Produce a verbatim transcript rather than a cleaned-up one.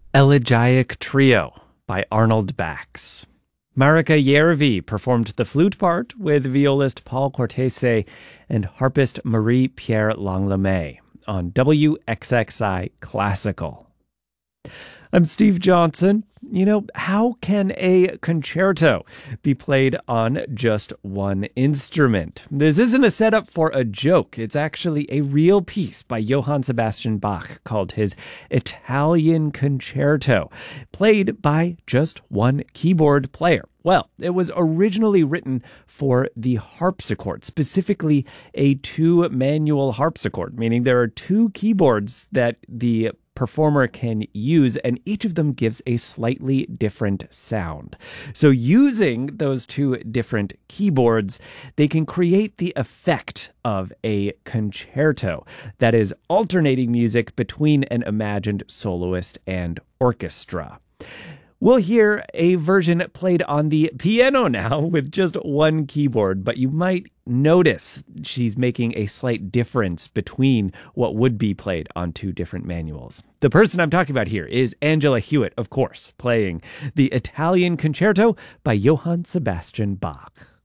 Elegiac Trio by Arnold Bax. Marika Järvi performed the flute part with violist Paul Cortese and harpist Marie-Pierre Langlois on W X X I Classical. I'm Steve Johnson. You know, how can a concerto be played on just one instrument? This isn't a setup for a joke. It's actually a real piece by Johann Sebastian Bach called his Italian Concerto, played by just one keyboard player. Well, it was originally written for the harpsichord, specifically a two-manual harpsichord, meaning there are two keyboards that the performer can use, and each of them gives a slightly different sound. So using those two different keyboards, they can create the effect of a concerto that is alternating music between an imagined soloist and orchestra. We'll hear a version played on the piano now with just one keyboard, but you might notice she's making a slight difference between what would be played on two different manuals. The person I'm talking about here is Angela Hewitt, of course, playing the Italian Concerto by Johann Sebastian Bach.